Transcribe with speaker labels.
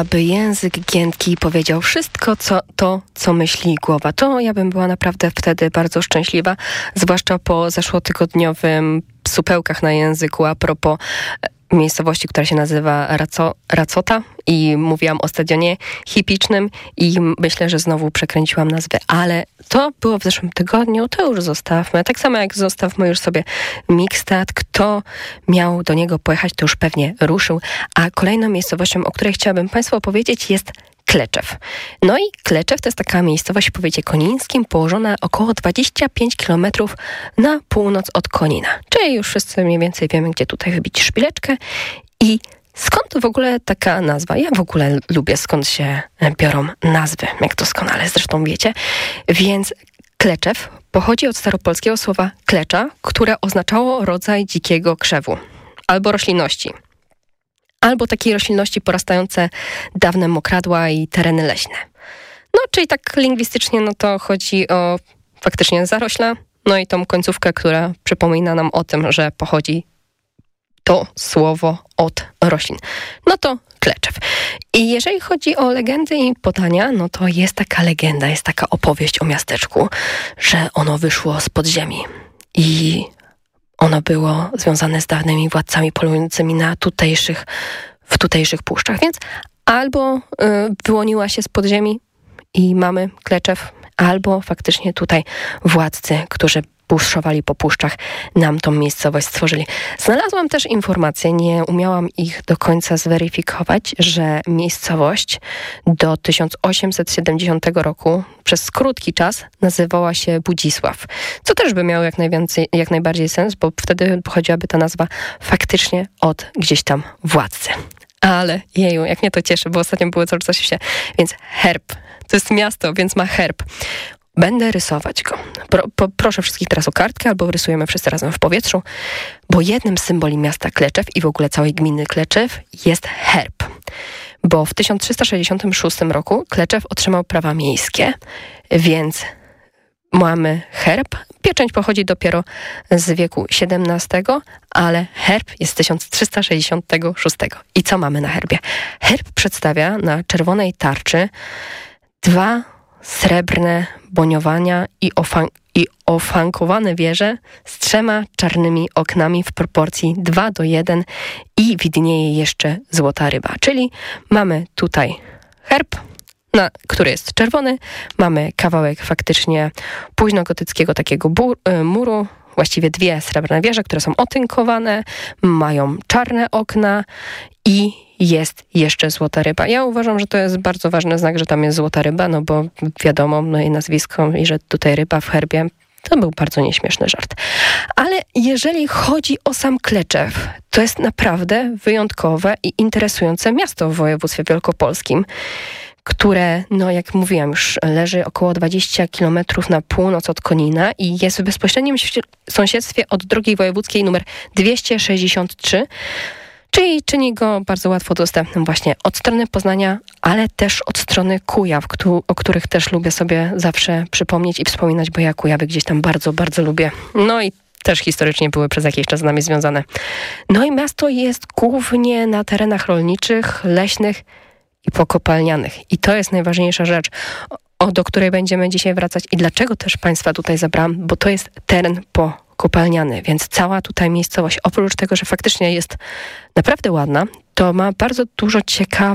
Speaker 1: aby język giętki powiedział wszystko, co myśli głowa. To ja bym była naprawdę wtedy bardzo szczęśliwa, zwłaszcza po zeszłotygodniowym supełkach na języku a propos miejscowości, która się nazywa Racota i mówiłam o stadionie hipicznym i myślę, że znowu przekręciłam nazwę, ale to było w zeszłym tygodniu, to już zostawmy. Tak samo jak zostawmy już sobie Mikstad. Kto miał do niego pojechać, to już pewnie ruszył. A kolejną miejscowością, o której chciałabym Państwu opowiedzieć, jest Kleczew. No i Kleczew to jest taka miejscowość w powiecie konińskim, położona około 25 km na północ od Konina. Czyli już wszyscy mniej więcej wiemy, gdzie tutaj wybić szpileczkę. I skąd w ogóle taka nazwa? Ja w ogóle lubię, skąd się biorą nazwy, jak doskonale zresztą wiecie. Więc Kleczew pochodzi od staropolskiego słowa klecza, które oznaczało rodzaj dzikiego krzewu albo roślinności. Albo takiej roślinności porastające dawne mokradła i tereny leśne. No, czyli tak lingwistycznie, no to chodzi o faktycznie zarośla, no i tą końcówkę, która przypomina nam o tym, że pochodzi to słowo od roślin. No to Kleczew. I jeżeli chodzi o legendy i podania, no to jest taka legenda, jest taka opowieść o miasteczku, że ono wyszło z podziemi i ono było związane z dawnymi władcami polującymi w tutejszych puszczach. Więc albo wyłoniła się z podziemi i mamy Kleczew, albo faktycznie tutaj władcy, którzy buszowali po puszczach, nam tą miejscowość stworzyli. Znalazłam też informacje, nie umiałam ich do końca zweryfikować, że miejscowość do 1870 roku przez krótki czas nazywała się Budzisław. Co też by miało jak najbardziej sens, bo wtedy pochodziłaby ta nazwa faktycznie od gdzieś tam władcy. Ale jeju, jak mnie to cieszy, bo ostatnio było coś się... Więc herb. To jest miasto, więc ma herb. Będę rysować go. Proszę wszystkich teraz o kartkę, albo rysujemy wszyscy razem w powietrzu, bo jednym z symboli miasta Kleczew i w ogóle całej gminy Kleczew jest herb. Bo w 1366 roku Kleczew otrzymał prawa miejskie, więc mamy herb. Pieczęć pochodzi dopiero z wieku XVII, ale herb jest z 1366. I co mamy na herbie? Herb przedstawia na czerwonej tarczy 2 srebrne boniowania i ofankowane wieże z 3 czarnymi oknami w proporcji 2:1 i widnieje jeszcze złota ryba. Czyli mamy tutaj herb, który jest czerwony, mamy kawałek faktycznie późnogotyckiego takiego muru, właściwie 2 srebrne wieże, które są otynkowane, mają czarne okna i jest jeszcze złota ryba. Ja uważam, że to jest bardzo ważny znak, że tam jest złota ryba, no bo wiadomo, no i nazwisko i że tutaj ryba w herbie, to był bardzo nieśmieszny żart. Ale jeżeli chodzi o sam Kleczew, to jest naprawdę wyjątkowe i interesujące miasto w województwie wielkopolskim, które, no jak mówiłam już, leży około 20 km na północ od Konina i jest w bezpośrednim sąsiedztwie od drogi wojewódzkiej nr 263, czyli czyni go bardzo łatwo dostępnym właśnie od strony Poznania, ale też od strony Kujaw, o których też lubię sobie zawsze przypomnieć i wspominać, bo ja Kujawy gdzieś tam bardzo, bardzo lubię. No i też historycznie były przez jakiś czas z nami związane. No i miasto jest głównie na terenach rolniczych, leśnych i pokopalnianych. I to jest najważniejsza rzecz, do której będziemy dzisiaj wracać i dlaczego też Państwa tutaj zabrałam, bo to jest teren pokopalniany, więc cała tutaj miejscowość, oprócz tego, że faktycznie jest naprawdę ładna, to ma bardzo dużo ciekawych